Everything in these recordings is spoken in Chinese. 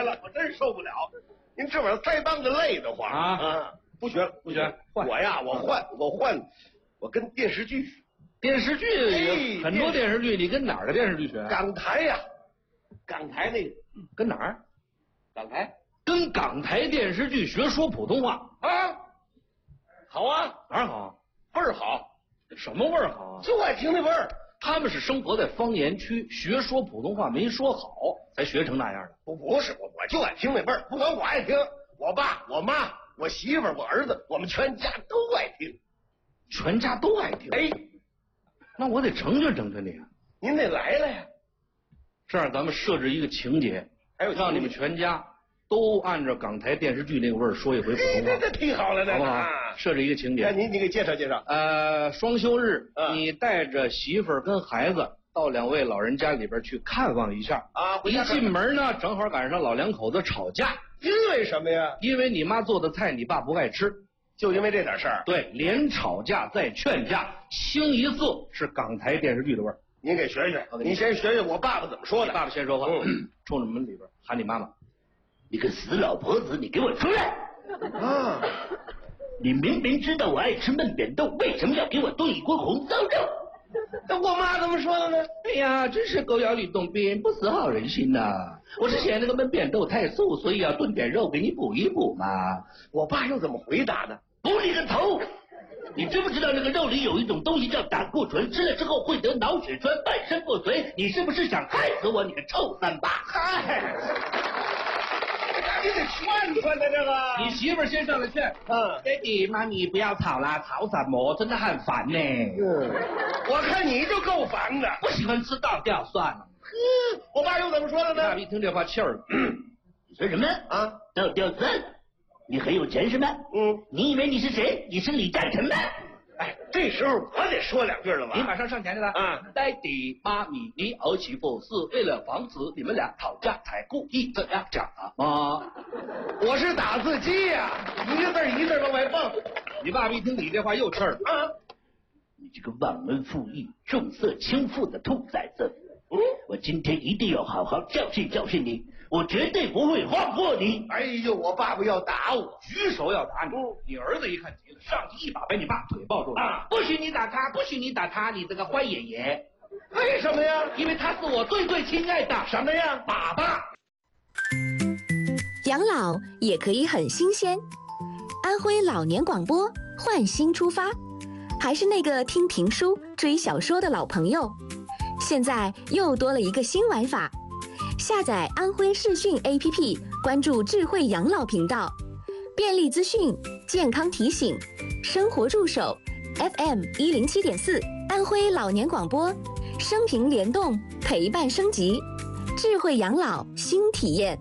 了，我真受不了。您这玩意儿腮帮子累得慌啊！不学了，不学。我呀，我换，我跟电视剧。 电视剧很多电视剧，你跟哪儿的电视剧学？ 港台呀，港台那个跟哪儿？ 港台。 跟港台电视剧学说普通话啊？好啊， 哪儿好？ 味儿好。 什么味儿好啊？ 就爱听那味儿。 他们是生活在方言区，学说普通话没说好，才学成那样的。 不是我就爱听那味儿，不管我爱听，我爸、我妈、我媳妇儿、我儿子，我们全家都爱听。 全家都爱听？哎，那我得成全成全你啊！ 您得来了呀。 这样咱们设置一个情节，让你们全家都按照港台电视剧那个味儿说一回普通话。 这挺好了， 好不好？设置一个情节。 你给介绍介绍。 双休日，你带着媳妇儿跟孩子到2位老人家里边去看望一下啊。一进门呢，正好赶上老两口子吵架。 因为什么呀？ 因为你妈做的菜你爸不爱吃。 就因为这点事儿？ 对，连吵架再劝架，清一色是港台电视剧的味儿。 您给学学，你先学学我爸爸怎么说的。 爸爸先说话，冲着门里边喊你妈妈：“ 你个死老婆子，你给我出来！ 啊！ 你明明知道我爱吃焖扁豆，为什么要给我炖一锅红烧肉？” 那我妈怎么说的呢？ 哎呀，真是狗咬吕洞宾，不识好人心呐！我是嫌那个焖扁豆太素，所以要炖点肉给你补一补嘛。 我爸又怎么回答的？ 补你个头！你知不知道那个肉里有一种东西叫胆固醇，吃了之后会得脑血栓，半身不遂。你是不是想害死我？你个臭三八！ 嗨！你得劝劝他这个。 你媳妇儿先上来劝。 爹地妈咪不要吵啦，吵什么？真的很烦呢。 我看你就够烦的。 不喜欢吃倒吊算了。 我爸又怎么说的呢？ 爸一听这话气儿了。 你说什么啊？倒吊算？你很有钱是吗？你以为你是谁？你是李嘉诚吗？ 哎，这时候我得说2句了吧？ 你马上上前去了。 爹地妈咪，你儿媳妇是为了防止你们俩吵架才故意这样讲的吗？ 我是打字机呀，一个字一个字往外蹦。 你爸爸一听你这话又气儿了。 你这个忘恩负义、重色轻父的兔崽子！我今天一定要好好教训教训你，我绝对不会放过你！ 哎呦，我爸爸要打我， 举手要打你。你儿子一看急了，上去一把把你爸腿抱住了。 不许你打他，不许你打他，你这个坏爷爷！ 为什么呀？ 因为他是我最最亲爱的什么呀？ 爸爸。 养老也可以很新鲜。安徽老年广播换新出发，还是那个听评书、追小说的老朋友。现在又多了一个新玩法，下载安徽视讯 APP， 关注智慧养老频道，便利资讯、健康提醒、生活助手 FM107.4， 安徽老年广播，生平联动，陪伴升级，智慧养老新体验。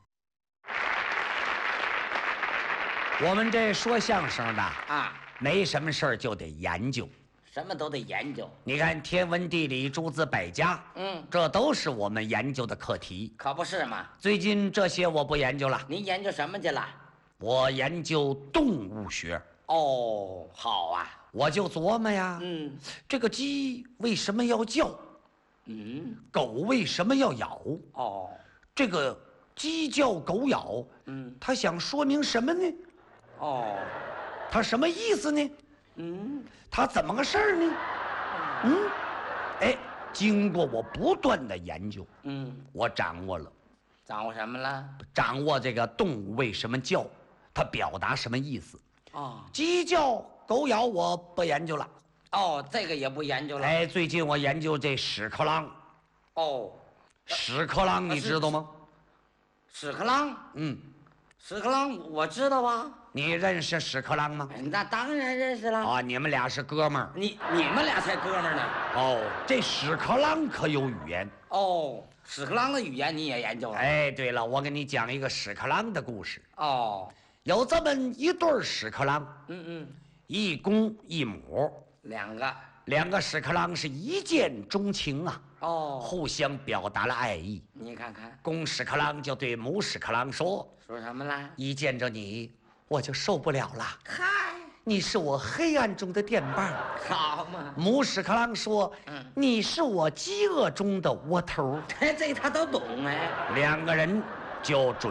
我们这说相声的没什么事儿就得研究。 什么都得研究， 你看天文地理诸子百家，这都是我们研究的课题， 可不是嘛。 最近这些我不研究了。 您研究什么去了？ 我研究动物学。 哦，好啊， 我就琢磨呀，这个鸡为什么要叫？狗为什么要咬？ 哦， 这个鸡叫狗咬，它想说明什么呢？ 哦， 它什么意思呢？他怎么个事儿呢？哎，经过我不断的研究，我掌握了。 掌握什么了？ 掌握这个动物为什么叫，它表达什么意思。鸡叫狗咬我不研究了。 这个也不研究了。 哎，最近我研究这屎壳郎。屎壳郎你知道吗？ 屎壳郎？屎壳郎我知道啊。 你认识屎壳郎吗？ 那当然认识了。 你们俩是哥们儿。 你们俩才哥们儿呢。 这屎壳郎可有语言。 屎壳郎的语言你也研究了？ 哎，对了，我给你讲一个屎壳郎的故事。有这么一对屎壳郎，一公一母，两个屎壳郎是一见钟情啊。互相表达了爱意。 你看看， 公屎壳郎就对母屎壳郎说什么啦？ 一见着你我就受不了了。嗨，你是我黑暗中的电棒。 好嘛。 母屎壳郎说，你是我饥饿中的窝头。 这他都懂哎。 两个人就准